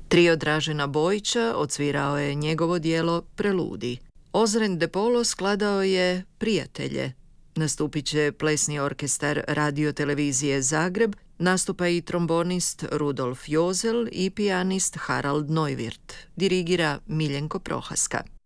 Trio Dražena Bojića odsvirao je njegovo djelo Preludi. Ozren de Polo skladao je Prijatelje. Nastupit će plesni orkestar radiotelevizije Zagreb, nastupa i trombonist Rudolf Jozel i pijanist Harald Neuwirth. Dirigira Miljenko Prohaska.